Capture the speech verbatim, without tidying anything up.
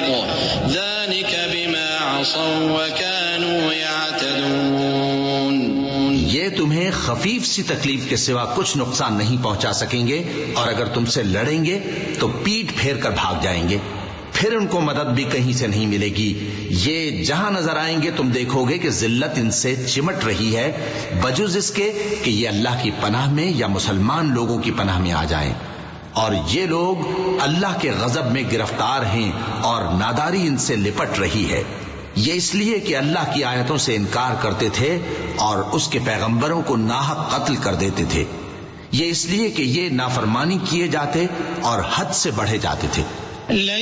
ذلك بما عصوا वकानू यअतदून। ये तुम्हें खफीफ सी तकलीफ के सिवा कुछ नुकसान नहीं पहुंचा सकेंगे, और अगर तुमसे लड़ेंगे तो पीठ फेर कर भाग जाएंगे, फिर उनको मदद भी कहीं से नहीं मिलेगी। ये जहां नजर आएंगे तुम देखोगे कि जिल्लत इनसे चिमट रही है, बजुज इसके कि ये अल्लाह की पनाह में या मुसलमान लोगों की पनाह में आ जाएं। और ये लोग अल्लाह के गजब में गिरफ्तार हैं और नादारी इनसे लिपट रही है। ये इसलिए कि अल्लाह की आयतों से इनकार करते थे और उसके पैगंबरों को नाहक कत्ल कर देते थे। ये इसलिए कि ये नाफरमानी किए जाते और हद से बढ़े जाते थे।